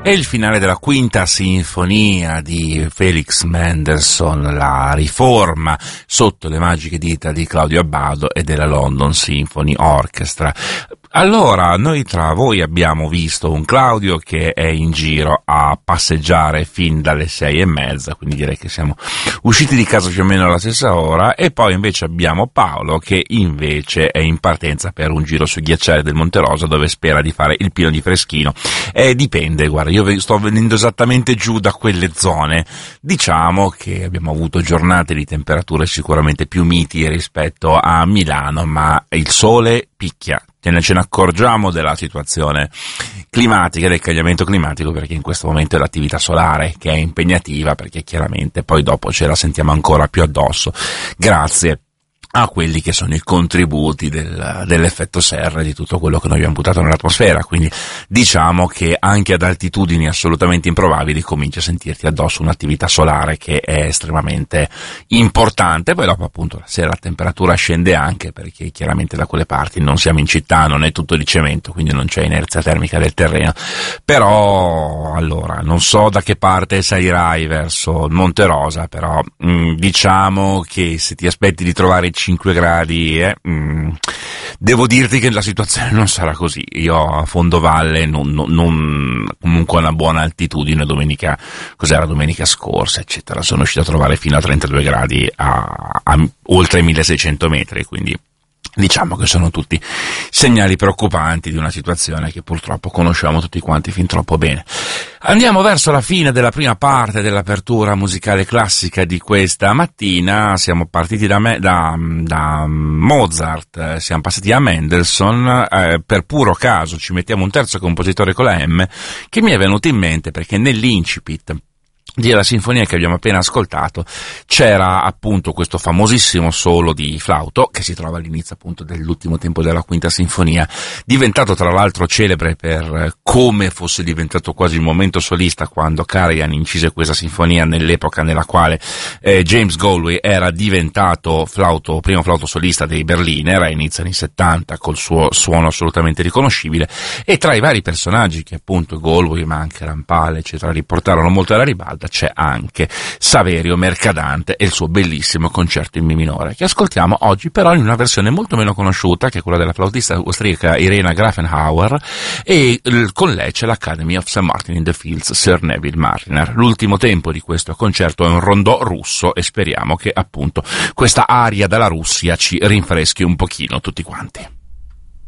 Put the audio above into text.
È il finale della quinta sinfonia di Felix Mendelssohn, la riforma sotto le magiche dita di Claudio Abbado e della London Symphony Orchestra. Allora, noi tra voi abbiamo visto un Claudio che è in giro a passeggiare fin dalle 6:30, quindi direi che siamo usciti di casa più o meno alla stessa ora, e poi invece abbiamo Paolo che invece è in partenza per un giro sui ghiacciai del Monte Rosa, dove spera di fare il pieno di freschino. Dipende, guarda, io sto venendo esattamente giù da quelle zone. Diciamo che abbiamo avuto giornate di temperature sicuramente più miti rispetto a Milano, ma il sole picchia. Ce ne accorgiamo della situazione climatica, del cambiamento climatico, perché in questo momento è l'attività solare che è impegnativa, perché chiaramente poi dopo ce la sentiamo ancora più addosso, grazie a quelli che sono i contributi dell'effetto serra, di tutto quello che noi abbiamo buttato nell'atmosfera. Quindi diciamo che anche ad altitudini assolutamente improbabili cominci a sentirti addosso un'attività solare che è estremamente importante. Poi dopo appunto la sera la temperatura scende anche, perché chiaramente da quelle parti non siamo in città, non è tutto di cemento, quindi non c'è inerzia termica del terreno. Però allora non so da che parte salirai verso Monte Rosa, però diciamo che se ti aspetti di trovare 5 gradi, devo dirti che la situazione non sarà così. Io a fondovalle non comunque a una buona altitudine, domenica scorsa, eccetera, sono riuscito a trovare fino a 32 gradi a oltre 1600 metri, quindi diciamo che sono tutti segnali preoccupanti di una situazione che purtroppo conosciamo tutti quanti fin troppo bene. Andiamo verso la fine della prima parte dell'apertura musicale classica di questa mattina. Siamo partiti da Mozart, siamo passati a Mendelssohn, per puro caso ci mettiamo un terzo compositore con la M, che mi è venuto in mente perché nell'incipit della sinfonia che abbiamo appena ascoltato c'era appunto questo famosissimo solo di flauto che si trova all'inizio appunto dell'ultimo tempo della quinta sinfonia, diventato tra l'altro celebre per come fosse diventato quasi il momento solista quando Karajan incise questa sinfonia nell'epoca nella quale James Galway era diventato primo flauto solista dei Berliner a inizio anni 70 col suo suono assolutamente riconoscibile. E tra i vari personaggi che appunto Galway, ma anche Rampal eccetera riportarono molto alla ribalta c'è anche Saverio Mercadante e il suo bellissimo concerto in Mi minore, che ascoltiamo oggi però in una versione molto meno conosciuta, che è quella della flautista austriaca Irena Grafenhauer, e con lei c'è l'Academy of St. Martin in the Fields Sir Neville Marriner. L'ultimo tempo di questo concerto è un rondò russo e speriamo che appunto questa aria dalla Russia ci rinfreschi un pochino tutti quanti.